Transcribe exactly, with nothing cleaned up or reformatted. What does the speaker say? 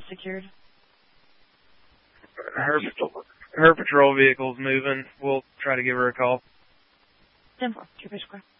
secured? Her, her patrol vehicle's moving. We'll try to give her a call. ten four, Trooper Square.